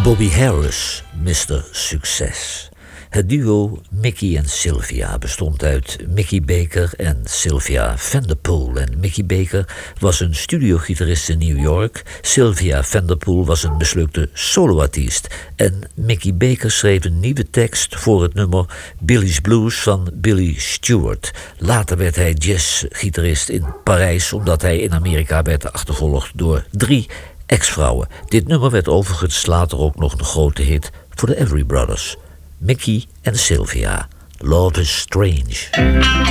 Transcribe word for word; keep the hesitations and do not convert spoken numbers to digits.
Bobby Harris, mister Succes. Het duo Mickey en Sylvia bestond uit Mickey Baker en Sylvia Vanderpool. En Mickey Baker was een studiogitarist in New York. Sylvia Vanderpool was een mislukte soloartiest. En Mickey Baker schreef een nieuwe tekst voor het nummer Billy's Blues van Billy Stewart. Later werd hij jazzgitarist in Parijs, omdat hij in Amerika werd achtervolgd door drie ex-vrouwen. Dit nummer werd overigens later ook nog een grote hit voor de Everly Brothers. Mickey en Sylvia, Love is Strange.